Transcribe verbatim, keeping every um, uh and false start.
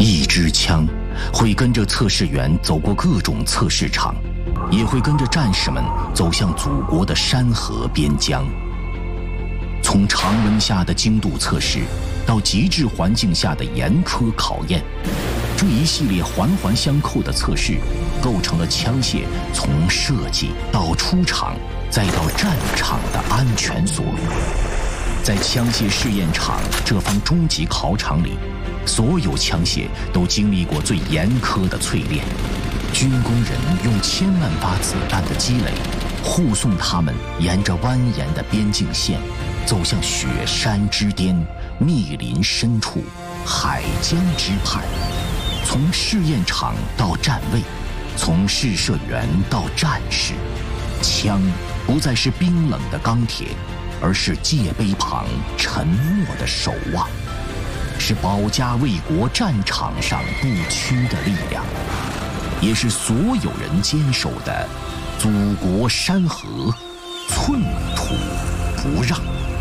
一支枪会跟着测试员走过各种测试场，也会跟着战士们走向祖国的山河边疆。从常温下的精度测试到极致环境下的严苛考验，这一系列环环相扣的测试构成了枪械从设计到出厂再到战场的安全锁。在枪械试验场这方终极考场里，所有枪械都经历过最严苛的淬炼，军工人用千万发子弹的积累，护送他们沿着蜿蜒的边境线，走向雪山之巅、密林深处、海疆之畔。从试验场到站位，从试射员到战士，枪不再是冰冷的钢铁，而是戒备旁沉默的守望，是保家卫国战场上不屈的力量，也是所有人坚守的祖国山河，寸土不让。